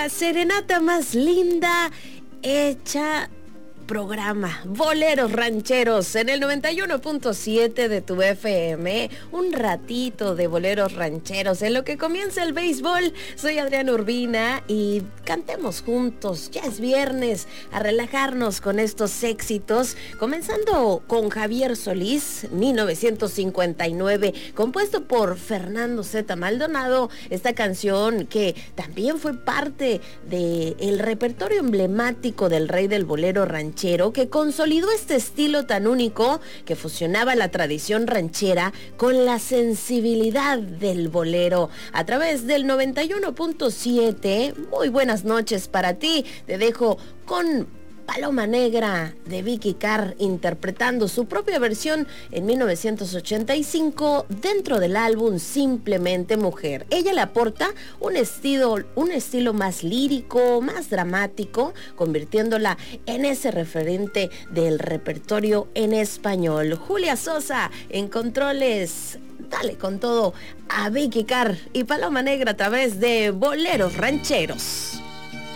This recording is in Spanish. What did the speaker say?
la serenata más linda hecha programa Boleros Rancheros en el 91.7 de tu FM. Un ratito de boleros rancheros en lo que comienza el béisbol. Soy Adriana Urbina y cantemos juntos. Ya es viernes, a relajarnos con estos éxitos, comenzando con Javier Solís, 1959, compuesto por Fernando Z. Maldonado. Esta canción que también fue parte del repertorio emblemático del rey del bolero ranchero, que consolidó este estilo tan único que fusionaba la tradición ranchera con la sensibilidad del bolero. A través del 91.7, muy buenas noches para ti. Te dejo con Paloma Negra de Vicky Carr interpretando su propia versión en 1985 dentro del álbum Simplemente Mujer. Ella le aporta un estilo más lírico, más dramático, convirtiéndola en ese referente del repertorio en español. Julia Sosa en controles. Dale con todo a Vicky Carr y Paloma Negra a través de Boleros Rancheros.